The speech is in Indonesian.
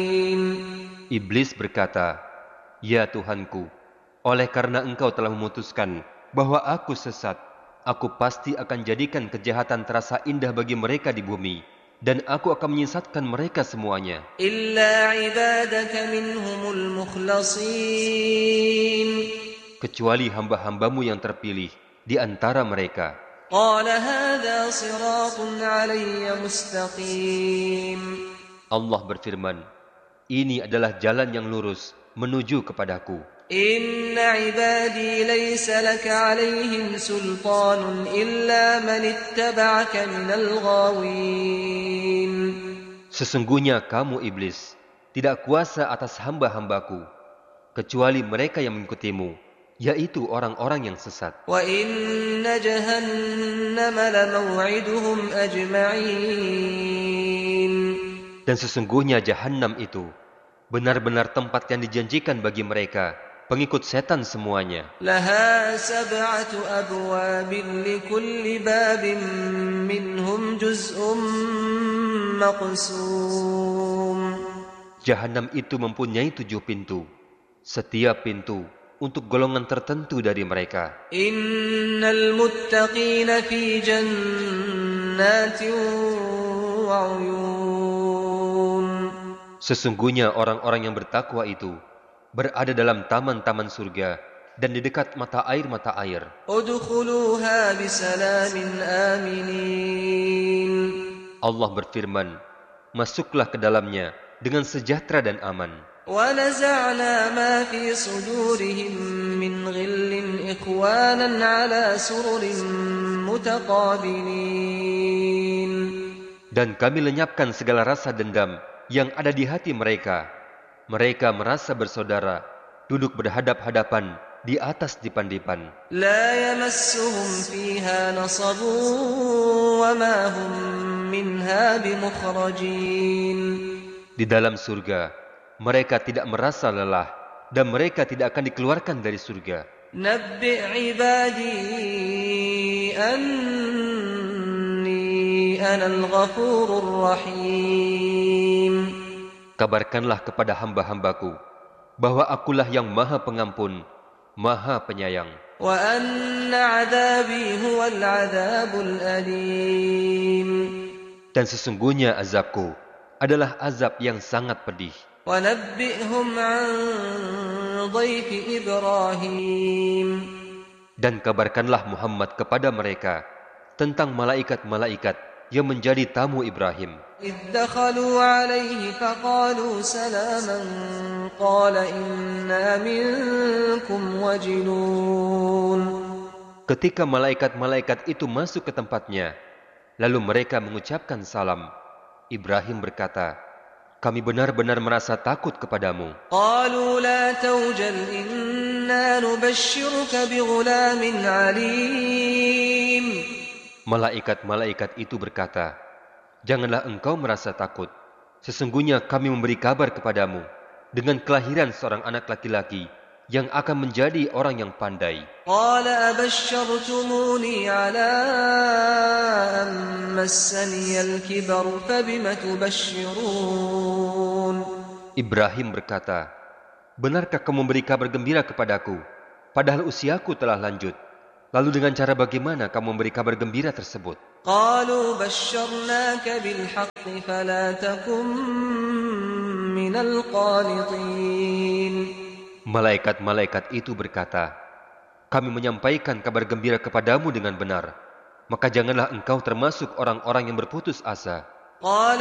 Iblis berkata, "Ya Tuhanku, oleh karena Engkau telah memutuskan bahwa aku sesat, aku pasti akan jadikan kejahatan terasa indah bagi mereka di bumi, dan aku akan menyesatkan mereka semuanya, إلا عبادك منهم المخلصين kecuali hamba-hambamu yang terpilih di antara mereka." قال هذا صراط علي مستقيم Allah berfirman, "Ini adalah jalan yang lurus menuju kepadaku. إن عبادي ليس لك عليهم سلطان إلا من اتبعك من الغاوين Sesungguhnya kamu iblis tidak kuasa atas hamba-hambaku, kecuali mereka yang mengikutimu, yaitu orang-orang yang sesat. وإن جهنم لموعدهم أجمعين Dan sesungguhnya Jahannam itu benar-benar tempat yang dijanjikan bagi mereka, pengikut setan semuanya. لها 7 أبواب لكل باب منهم جزء مقسوم Jahannam itu mempunyai 7 pintu. Setiap pintu untuk golongan tertentu dari mereka. إن المتقين في جنات وعيون Sesungguhnya orang-orang yang bertakwa itu berada dalam taman-taman surga dan di dekat mata air. ادخلوها بسلام آمنين Allah berfirman, "Masuklah ke dalamnya dengan sejahtera dan aman." ونزعنا ما في صدورهم من غل إخوانا على سرر متقابلين Dan kami lenyapkan segala rasa dendam yang ada di hati mereka. Mereka merasa bersaudara, duduk berhadap-hadapan di atas dipan-dipan. لا يمسهم فيها نصب وما هم منها بمخرجين Di dalam surga, mereka tidak merasa lelah dan mereka tidak akan dikeluarkan dari surga. نبئ عبادي أني أنا الغفور الرحيم Kabarkanlah kepada hamba-hambaku bahwa akulah yang maha pengampun, maha penyayang. وأن عذابي هو العذاب الأليم Dan sesungguhnya azabku adalah azab yang sangat pedih. ونبئهم عن ضيف إبراهيم Dan kabarkanlah Muhammad kepada mereka tentang malaikat-malaikat yang menjadi tamu Ibrahim. إذ دخلوا عليه فقالوا سلاما قال إنا منكم وجلون Ketika malaikat-malaikat itu masuk ke tempatnya, lalu mereka mengucapkan salam. Ibrahim berkata, "Kami benar-benar merasa takut kepadamu." قالوا لا توجل إنا نبشرك بغلام عليم Malaikat-malaikat itu berkata, "Janganlah engkau merasa takut. Sesungguhnya kami memberi kabar kepadamu dengan kelahiran seorang anak laki-laki yang akan menjadi orang yang pandai." قال أبشرتموني على أن مسني الكبر فبم تبشرون Ibrahim berkata, "Benarkah kamu memberi kabar gembira kepadaku, padahal usiaku telah lanjut? Lalu dengan cara bagaimana kamu memberi kabar gembira tersebut?" قالوا بشرناك بالحق فلا تكن من القانطين Malaikat-malaikat itu berkata, "Kami menyampaikan kabar gembira kepadamu dengan benar, maka janganlah engkau termasuk orang-orang yang berputus asa." قال